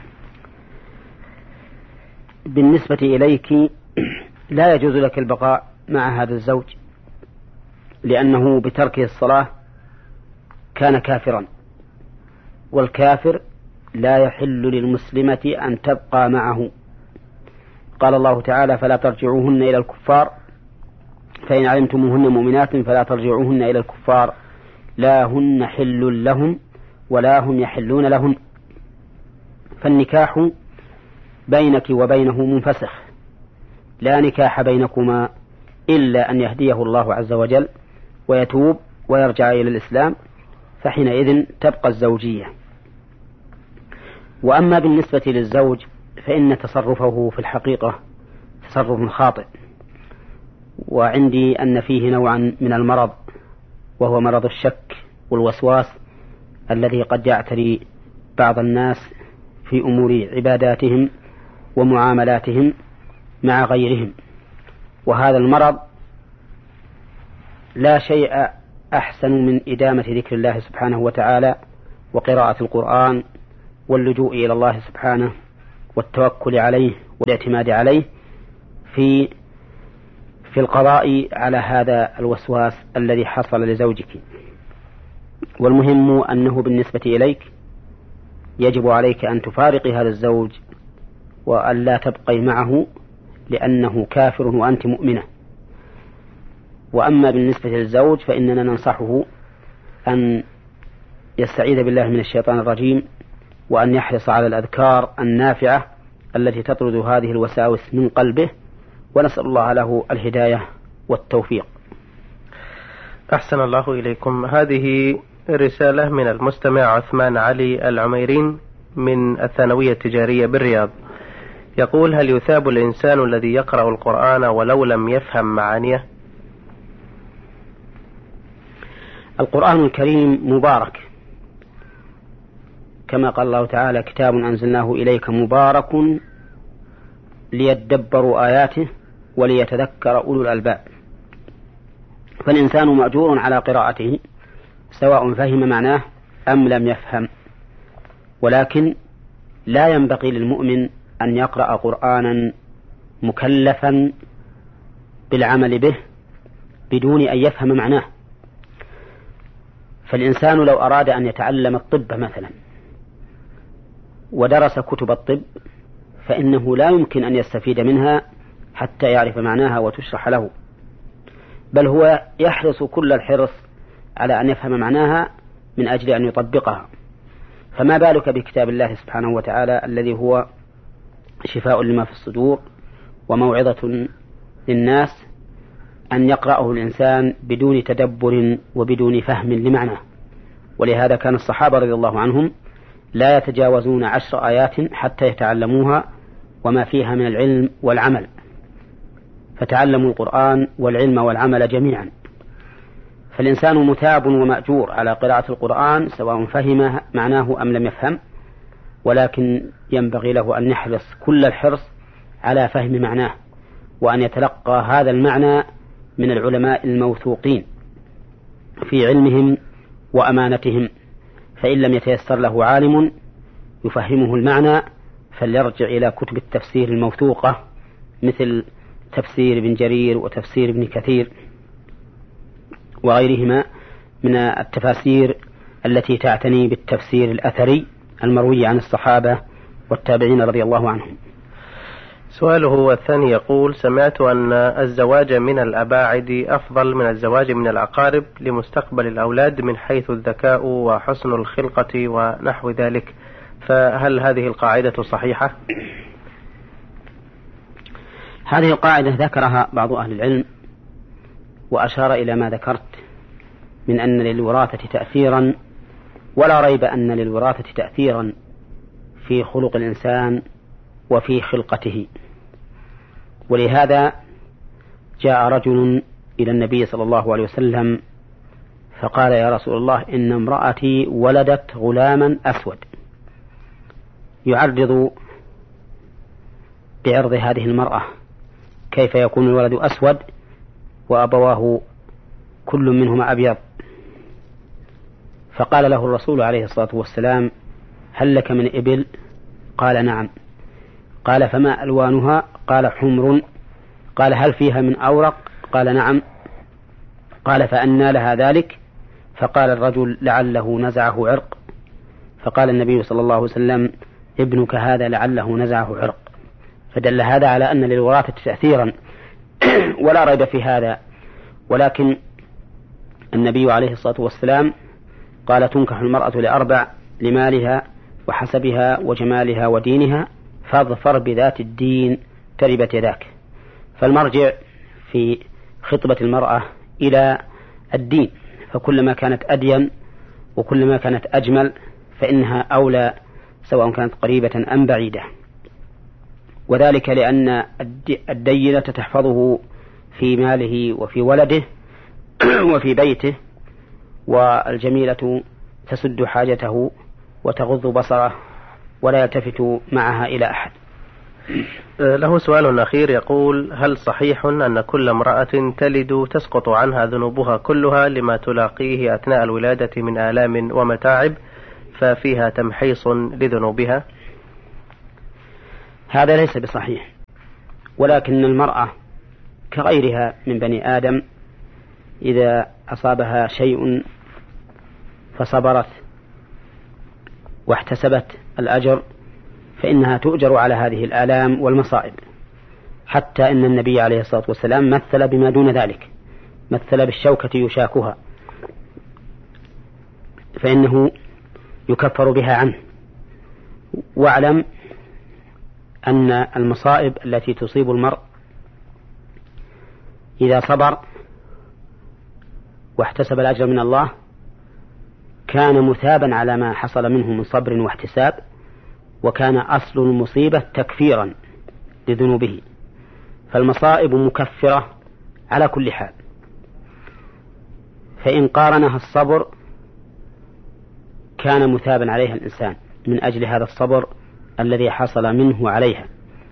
بالنسبة إليك لا يجوز لك البقاء مع هذا الزوج، لأنه بتركه الصلاة كان كافرا، والكافر لا يحل للمسلمة أن تبقى معه. قال الله تعالى: فلا ترجعوهن إلى الكفار فإن علمتموهن مؤمنات فلا ترجعوهن إلى الكفار لا هن حل لهم ولا هم يحلون لهن. فالنكاح بينك وبينه منفسخ، لا نكاح بينكما إلا أن يهديه الله عز وجل ويتوب ويرجع إلى الإسلام، فحينئذ تبقى الزوجية. وأما بالنسبة للزوج فإن تصرفه في الحقيقة تصرف خاطئ، وعندي أن فيه نوعا من المرض، وهو مرض الشك والوسواس الذي قد يعتري بعض الناس في أمور عباداتهم ومعاملاتهم مع غيرهم، وهذا المرض لا شيء أحسن من إدامة ذكر الله سبحانه وتعالى وقراءة القرآن واللجوء إلى الله سبحانه والتوكل عليه والاعتماد عليه في في القضاء على هذا الوسواس الذي حصل لزوجك. والمهم أنه بالنسبة إليك يجب عليك أن تفارقي هذا الزوج وأن لا تبقي معه لأنه كافر وأنت مؤمنة. وأما بالنسبة للزوج فإننا ننصحه أن يستعيذ بالله من الشيطان الرجيم وأن يحرص على الأذكار النافعة التي تطرد هذه الوساوس من قلبه، ونسأل الله له الهداية والتوفيق. أحسن الله إليكم. هذه رسالة من المستمع عثمان علي العميرين من الثانوية التجارية بالرياض، يقول: هل يثاب الإنسان الذي يقرأ القرآن ولو لم يفهم معانيه؟ القرآن الكريم مبارك، كما قال الله تعالى: كتاب أنزلناه إليك مبارك ليدبروا آياته وليتذكر أولو الألباب. فالإنسان مأجور على قراءته سواء فهم معناه أم لم يفهم، ولكن لا ينبغي للمؤمن أن يقرأ قرآنا مكلفا بالعمل به بدون أن يفهم معناه. فالإنسان لو أراد أن يتعلم الطب مثلا ودرس كتب الطب فإنه لا يمكن أن يستفيد منها حتى يعرف معناها وتشرح له، بل هو يحرص كل الحرص على أن يفهم معناها من أجل أن يطبقها. فما بالك بكتاب الله سبحانه وتعالى الذي هو شفاء لما في الصدور وموعظة للناس، أن يقرأه الإنسان بدون تدبر وبدون فهم لمعناه. ولهذا كان الصحابة رضي الله عنهم لا يتجاوزون عشر آيات حتى يتعلموها وما فيها من العلم والعمل، فتعلموا القرآن والعلم والعمل جميعا. فالإنسان مثاب ومأجور على قراءة القرآن سواء فهم معناه أم لم يفهم، ولكن ينبغي له أن يحرص كل الحرص على فهم معناه وأن يتلقى هذا المعنى من العلماء الموثوقين في علمهم وأمانتهم، فإن لم يتيسر له عالم يفهمه المعنى فليرجع إلى كتب التفسير الموثوقة مثل تفسير ابن جرير وتفسير ابن كثير وغيرهما من التفاسير التي تعتني بالتفسير الأثري المروي عن الصحابة والتابعين رضي الله عنهم. سؤاله الثاني يقول: سمعت أن الزواج من الأباعد أفضل من الزواج من الأقارب لمستقبل الأولاد من حيث الذكاء وحسن الخلقة ونحو ذلك، فهل هذه القاعدة صحيحة؟ هذه القاعدة ذكرها بعض أهل العلم وأشار إلى ما ذكرت من أن للوراثة تأثيرا، ولا ريب أن للوراثة تأثيرا في خلق الإنسان وفي خلقته. ولهذا جاء رجل إلى النبي صلى الله عليه وسلم فقال: يا رسول الله، إن امرأتي ولدت غلاما أسود. يعرض بعرض هذه المرأة: كيف يكون الولد أسود وأبواه كل منهما أبيض؟ فقال له الرسول عليه الصلاة والسلام: هل لك من إبل؟ قال: نعم. قال: فما ألوانها؟ قال: حمر. قال: هل فيها من أورق؟ قال: نعم. قال: فأنى لها ذلك؟ فقال الرجل: لعله نزعه عرق. فقال النبي صلى الله عليه وسلم: ابنك هذا لعله نزعه عرق. فدل هذا على أن للوراثة تأثيرا ولا ريب في هذا. ولكن النبي عليه الصلاة والسلام قال: تنكح المرأة لأربع: لمالها وحسبها وجمالها ودينها، فاظفر بذات الدين تربت يداك. فالمرجع في خطبة المرأة إلى الدين، فكلما كانت أدين وكلما كانت أجمل فإنها أولى سواء كانت قريبة أم بعيدة. وذلك لأن الدينة تحفظه في ماله وفي ولده وفي بيته، والجميلة تسد حاجته وتغض بصره ولا يلتفت معها إلى أحد. له سؤال أخير يقول: هل صحيح أن كل امرأة تلد تسقط عنها ذنوبها كلها لما تلاقيه أثناء الولادة من آلام ومتاعب ففيها تمحيص لذنوبها؟ هذا ليس بصحيح، ولكن المرأة كغيرها من بني آدم إذا أصابها شيء فصبرت واحتسبت الأجر فإنها تؤجر على هذه الآلام والمصائب، حتى إن النبي عليه الصلاة والسلام مثل بما دون ذلك، مثل بالشوكة يشاكها فإنه يكفر بها عنه. واعلم أن المصائب التي تصيب المرء إذا صبر واحتسب الأجر من الله كان مثابا على ما حصل منه من صبر واحتساب، وكان أصل المصيبة تكفيرا لذنوبه، فالمصائب مكفرة على كل حال. فإن قارنها الصبر كان مثابا عليها الإنسان من أجل هذا الصبر الذي حصل منه عليها.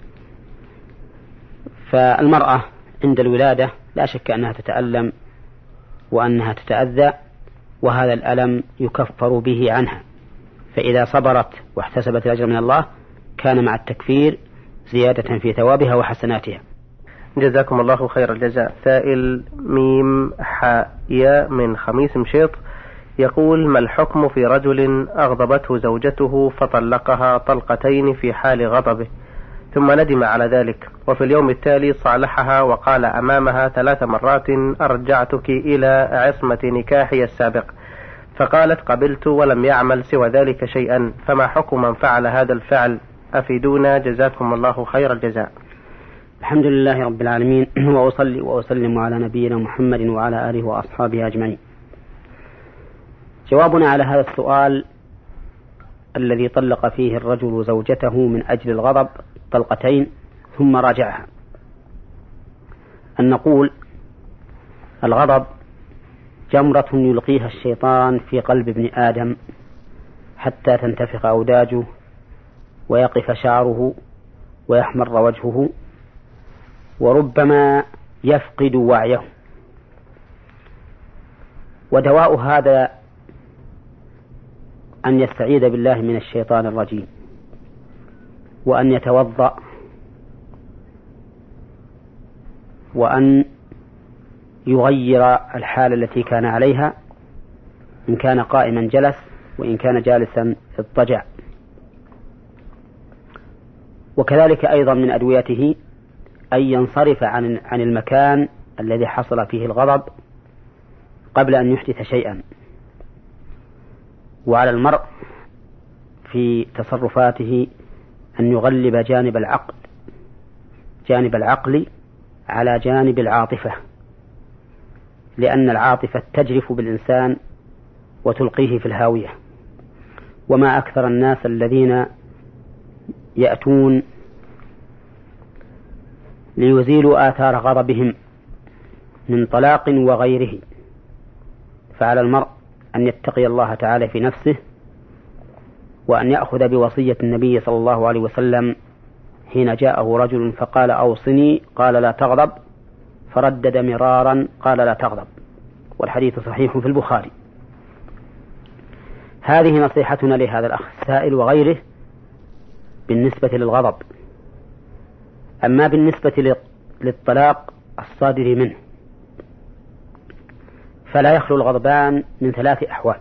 فالمرأة عند الولادة لا شك أنها تتألم وأنها تتأذى، وهذا الألم يكفر به عنها، فإذا صبرت واحتسبت الأجر من الله كان مع التكفير زيادة في ثوابها وحسناتها. جزاكم الله خير الجزاء. سائل ميم حاء من خميس مشيط يقول: ما الحكم في رجل أغضبته زوجته فطلقها طلقتين في حال غضبه ثم ندم على ذلك، وفي اليوم التالي صالحها وقال أمامها ثلاث مرات: أرجعتك إلى عصمة نكاحي السابق، فقالت قبلت ولم يعمل سوى ذلك شيئا، فما حكم من فعل هذا الفعل؟ أفيدونا جزاكم الله خير الجزاء. الحمد لله رب العالمين، وأصلي وأسلم على نبينا محمد وعلى آله وأصحابه أجمعين. جوابنا على هذا السؤال الذي طلق فيه الرجل زوجته من أجل الغضب طلقتين ثم راجعها، أن نقول: الغضب جمرة يلقيها الشيطان في قلب ابن آدم حتى تنتفخ أوداجه ويقف شعره ويحمر وجهه وربما يفقد وعيه. ودواء هذا أن يستعيذ بالله من الشيطان الرجيم، وأن يتوضأ، وأن يغير الحالة التي كان عليها، إن كان قائما جلس، وإن كان جالسا اضطجع. وكذلك أيضا من أدويته أن ينصرف عن عن المكان الذي حصل فيه الغضب قبل أن يحدث شيئا. وعلى المرء في تصرفاته أن يغلب جانب العقل جانب العقل على جانب العاطفة، لأن العاطفة تجرف بالإنسان وتلقيه في الهاوية. وما أكثر الناس الذين يأتون ليزيلوا آثار غضبهم من طلاق وغيره. فعلى المرء أن يتقي الله تعالى في نفسه، وأن يأخذ بوصية النبي صلى الله عليه وسلم حين جاءه رجل فقال: أوصني، قال: لا تغضب، فردد مرارا قال: لا تغضب، والحديث صحيح في البخاري. هذه نصيحتنا لهذا الأخ السائل وغيره بالنسبة للغضب. أما بالنسبة للطلاق الصادر منه فلا يخلو الغضبان من ثلاث أحوال: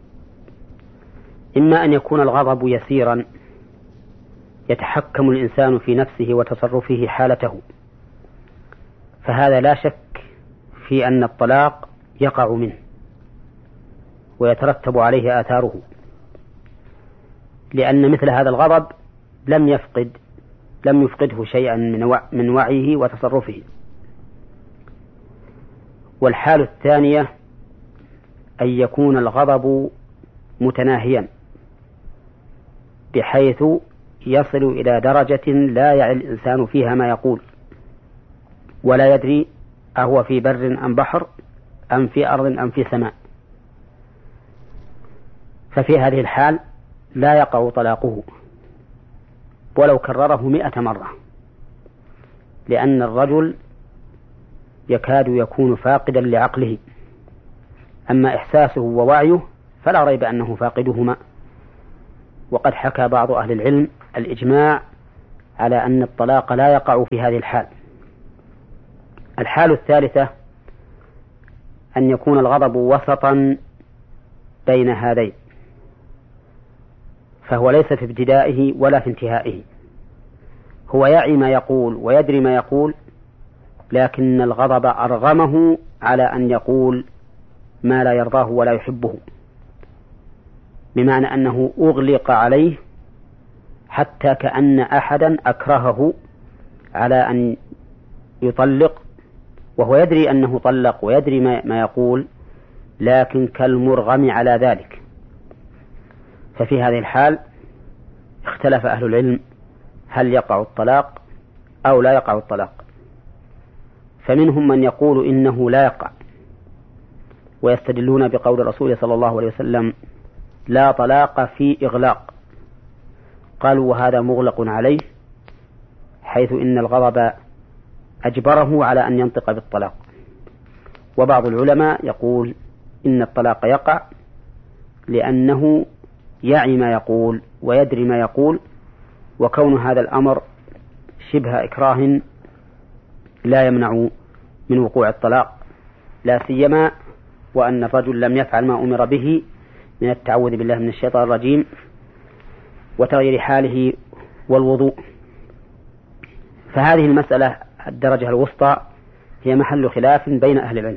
إما أن يكون الغضب يسيرا يتحكم الإنسان في نفسه وتصرفه حالته، فهذا لا شك في أن الطلاق يقع منه ويترتب عليه آثاره، لأن مثل هذا الغضب لم يفقد لم يفقده شيئا من وعيه وتصرفه. والحالة الثانية أن يكون الغضب متناهيا بحيث يصل إلى درجة لا يعي الإنسان فيها ما يقول، ولا يدري أهو في بر أم بحر أم في أرض أم في سماء. ففي هذه الحال لا يقع طلاقه ولو كرره مئة مرة، لأن الرجل يكاد يكون فاقدا لعقله، أما إحساسه ووعيه فلا ريب أنه فاقدهما. وقد حكى بعض أهل العلم الإجماع على أن الطلاق لا يقع في هذه الحال. الحال الثالثة أن يكون الغضب وسطا بين هذين، فهو ليس في ابتدائه ولا في انتهائه، هو يعي ما يقول ويدري ما يقول، لكن الغضب أرغمه على أن يقول ما لا يرضاه ولا يحبه، بمعنى أنه أغلق عليه حتى كأن أحدا أكرهه على أن يطلق، وهو يدري أنه طلق ويدري ما يقول، لكن كالمرغم على ذلك. ففي هذه الحال اختلف أهل العلم هل يقع الطلاق أو لا يقع الطلاق. فمنهم من يقول إنه لا يقع، ويستدلون بقول الرسول صلى الله عليه وسلم لا طلاق في إغلاق، قالوا وهذا مغلق عليه، حيث إن الغضب أجبره على أن ينطق بالطلاق. وبعض العلماء يقول إن الطلاق يقع لأنه يعي ما يقول ويدري ما يقول، وكون هذا الأمر شبه إكراه لا يمنع من وقوع الطلاق، لا سيما وأن الرجل لم يفعل ما أمر به من التعوذ بالله من الشيطان الرجيم وتغيير حاله والوضوء. فهذه المسألة الدرجة الوسطى هي محل خلاف بين أهل العلم.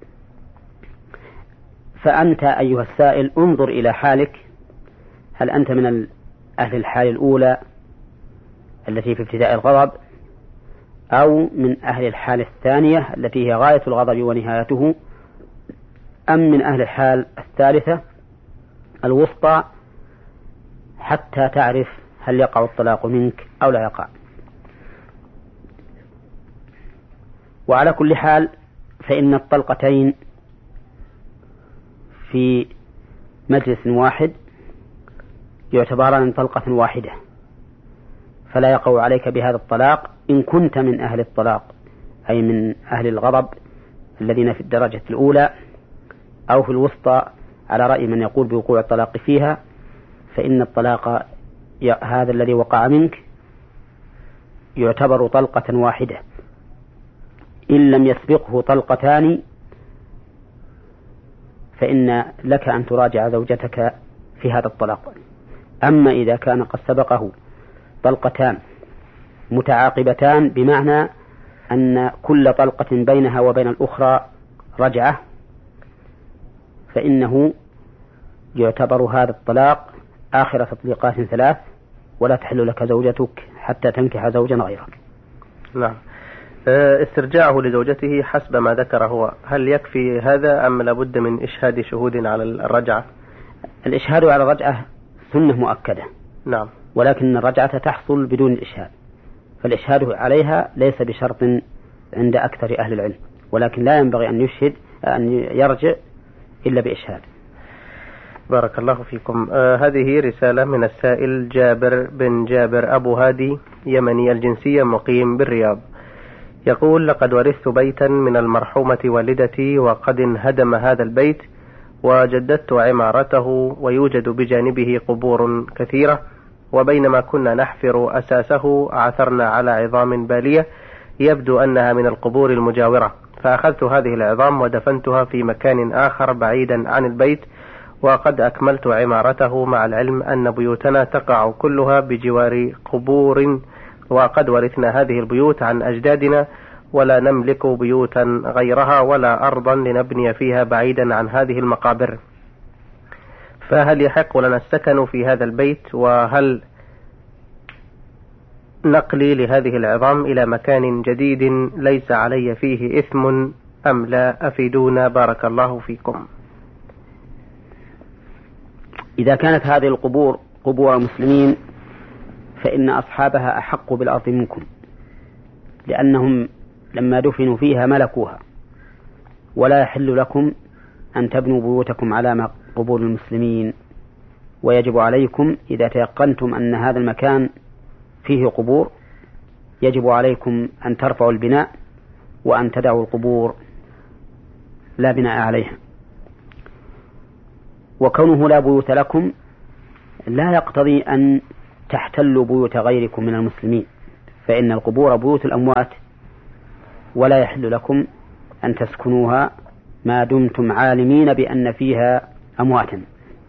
فأنت أيها السائل انظر إلى حالك، هل أنت من أهل الحال الأولى التي في ابتداء الغضب، أو من أهل الحال الثانية التي هي غاية الغضب ونهايته، أم من أهل الحال الثالثة الوسطى حتى تعرف هل يقع الطلاق منك أو لا يقع. وعلى كل حال فإن الطلقتين في مجلس واحد يعتبران طلقة واحدة، فلا يقع عليك بهذا الطلاق إن كنت من أهل الطلاق، أي من أهل الغضب الذين في الدرجة الأولى أو في الوسطى، على رأي من يقول بوقوع الطلاق فيها، فإن الطلاق هذا الذي وقع منك يعتبر طلقة واحدة إن لم يسبقه طلقتان، فإن لك أن تراجع زوجتك في هذا الطلاق. أما إذا كان قد سبقه طلقتان متعاقبتان، بمعنى أن كل طلقة بينها وبين الأخرى رجعة، فإنه يعتبر هذا الطلاق آخر تطليقات ثلاث، ولا تحل لك زوجتك حتى تنكح زوجا غيرك. نعم. استرجاعه لزوجته حسب ما ذكر هو، هل يكفي هذا أم لابد من إشهاد شهود على الرجعة؟ الإشهاد على الرجعة سنة مؤكدة. نعم. ولكن الرجعة تحصل بدون الإشهاد، فالإشهاد عليها ليس بشرط عند أكثر أهل العلم، ولكن لا ينبغي أن يشهد أن يرجع إلا بإشهاد. بارك الله فيكم. آه هذه رسالة من السائل جابر بن جابر أبو هادي، يمني الجنسية، مقيم بالرياض. يقول: لقد ورثت بيتا من المرحومة والدتي، وقد انهدم هذا البيت، وجددت عمارته، ويوجد بجانبه قبور كثيرة، وبينما كنا نحفر أساسه عثرنا على عظام بالية يبدو أنها من القبور المجاورة، فأخذت هذه العظام ودفنتها في مكان آخر بعيدا عن البيت، وقد أكملت عمارته، مع العلم أن بيوتنا تقع كلها بجوار قبور، وقد ورثنا هذه البيوت عن أجدادنا، ولا نملك بيوتا غيرها ولا أرضا لنبني فيها بعيدا عن هذه المقابر، فهل يحق لنا السكن في هذا البيت؟ وهل نقلي لهذه العظام إلى مكان جديد ليس علي فيه إثم أم لا؟ أفيدونا بارك الله فيكم. إذا كانت هذه القبور قبور مسلمين فإن أصحابها أحق بالأرض منكم، لأنهم لما دفنوا فيها ملكوها، ولا يحل لكم أن تبنوا بيوتكم على قبور المسلمين ويجب عليكم إذا تيقنتم أن هذا المكان فيه قبور يجب عليكم أن ترفعوا البناء وأن تدعوا القبور لا بناء عليها. وكونه لا بيوت لكم لا يقتضي أن تحتلوا بيوت غيركم من المسلمين، فإن القبور بيوت الأموات ولا يحل لكم أن تسكنوها ما دمتم عالمين بأن فيها أمواتا.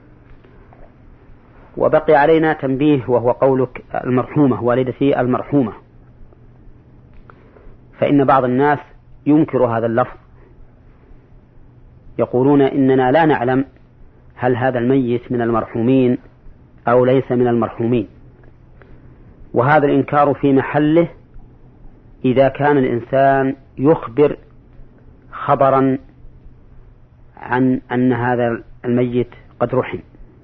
وبقي علينا تنبيه وهو قولك المرحومة والدتي المرحومة، فإن بعض الناس ينكر هذا اللفظ، يقولون إننا لا نعلم هل هذا الميت من المرحومين أو ليس من المرحومين، وهذا الإنكار في محله إذا كان الإنسان يخبر خبرا عن أن هذا الميت قد رحم،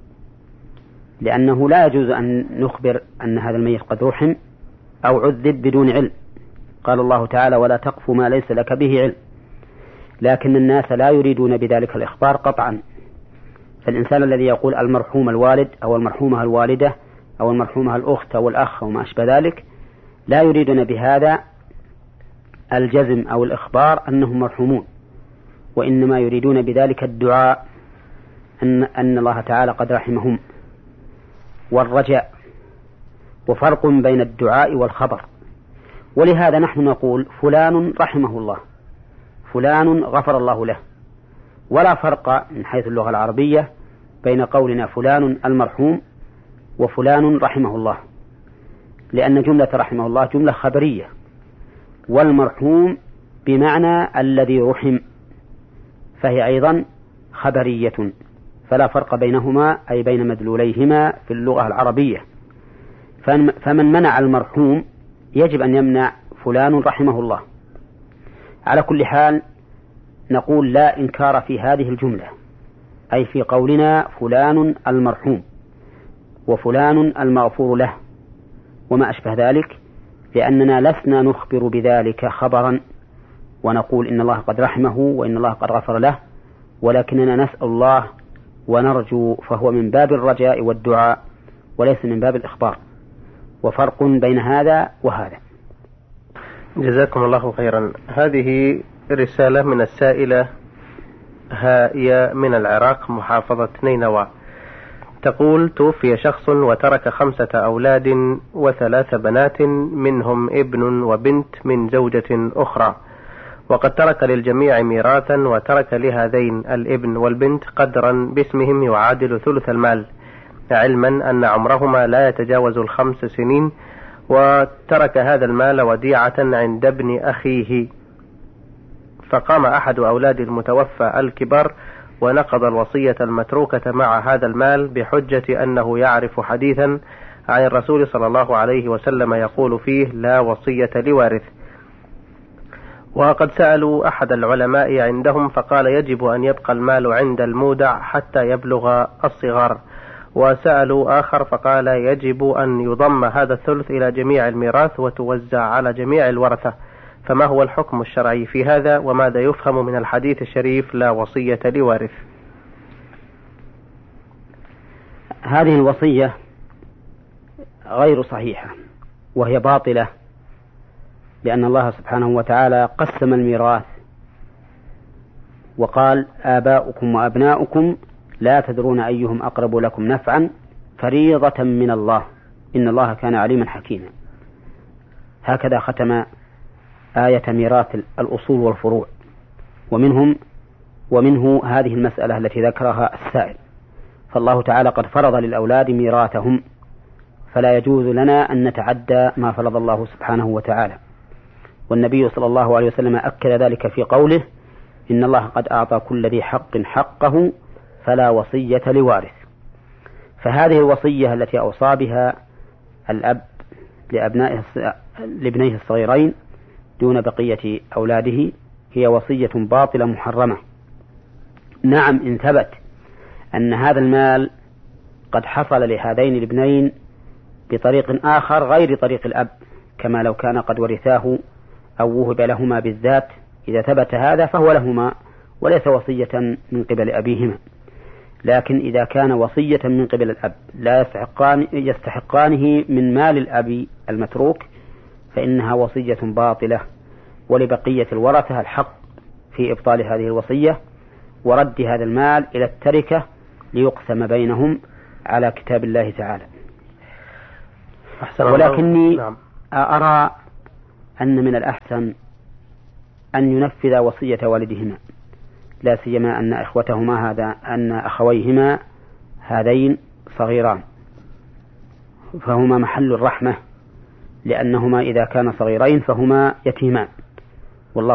لأنه لا يجوز أن نخبر أن هذا الميت قد رحم أو عذب بدون علم. قال الله تعالى: ولا تقف ما ليس لك به علم. لكن الناس لا يريدون بذلك الإخبار قطعا، فالإنسان الذي يقول المرحوم الوالد أو المرحومة الوالدة أو المرحومة الأخت أو الأخ أو ما أشبه ذلك لا يريدون بهذا الجزم أو الإخبار أنهم مرحومون، وإنما يريدون بذلك الدعاء أن, أن الله تعالى قد رحمهم والرجاء، وفرق بين الدعاء والخبر. ولهذا نحن نقول فلان رحمه الله، فلان غفر الله له، ولا فرق من حيث اللغة العربية بين قولنا فلان المرحوم وفلان رحمه الله، لأن جملة رحمه الله جملة خبرية، والمرحوم بمعنى الذي رحم فهي أيضا خبرية، فلا فرق بينهما أي بين مدلوليهما في اللغة العربية. فمن منع المرحوم يجب أن يمنع فلان رحمه الله. على كل حال نقول لا إنكار في هذه الجملة، أي في قولنا فلان المرحوم وفلان المغفور له وما أشبه ذلك، لأننا لسنا نخبر بذلك خبرا ونقول إن الله قد رحمه وإن الله قد غفر له، ولكننا نسأل الله ونرجو، فهو من باب الرجاء والدعاء وليس من باب الإخبار، وفرق بين هذا وهذا. جزاكم الله خيرا. هذه رسالة من السائلة هائية من العراق محافظة نينوى، تقول: توفي شخص وترك خمسة أولاد وثلاث بنات منهم ابن وبنت من زوجة أخرى، وقد ترك للجميع ميراثا، وترك لهذين الابن والبنت قدرا باسمهم يعادل ثلث المال، علما أن عمرهما لا يتجاوز الخمس سنين، وترك هذا المال وديعة عند ابن أخيه. فقام أحد أولاد المتوفى الكبار ونقض الوصية المتروكة مع هذا المال بحجة أنه يعرف حديثا عن الرسول صلى الله عليه وسلم يقول فيه: لا وصية لوارث. وقد سألوا أحد العلماء عندهم فقال: يجب أن يبقى المال عند المودع حتى يبلغ الصغار. وسألوا آخر فقال: يجب أن يضم هذا الثلث إلى جميع الميراث وتوزع على جميع الورثة. فما هو الحكم الشرعي في هذا، وماذا يفهم من الحديث الشريف لا وصية لوارث؟ هذه الوصية غير صحيحة وهي باطلة، لأن الله سبحانه وتعالى قسم الميراث وقال: آباؤكم وأبناؤكم لا تدرون أيهم أقرب لكم نفعا فريضة من الله إن الله كان عليما حكيما. هكذا ختم آية ميراث الأصول والفروع، ومنهم ومنه هذه المسألة التي ذكرها السائل. فالله تعالى قد فرض للأولاد ميراثهم، فلا يجوز لنا أن نتعدى ما فرض الله سبحانه وتعالى. والنبي صلى الله عليه وسلم أكد ذلك في قوله: إن الله قد أعطى كل ذي حق حقه فلا وصية لوارث. فهذه الوصية التي أوصى بها الأب لأبنائه لابنيه الصغيرين دون بقية أولاده هي وصية باطلة محرمة. نعم، إن ثبت أن هذا المال قد حصل لهذين الابنين بطريق آخر غير طريق الأب، كما لو كان قد ورثاه أو وهب لهما بالذات، إذا ثبت هذا فهو لهما وليس وصية من قبل أبيهما. لكن إذا كان وصية من قبل الأب لا يستحقان يستحقانه من مال الأب المتروك فإنها وصية باطلة، ولبقية الورثة الحق في إبطال هذه الوصية ورد هذا المال إلى التركة ليقسم بينهم على كتاب الله تعالى. ولكني نعم. أرى أن من الأحسن أن ينفذ وصية والدهما، لا سيما أن إخوتهما هذا أن أخويهما هذين صغيران، فهما محل الرحمة، لأنهما إذا كان صغيرين فهما يتيمان،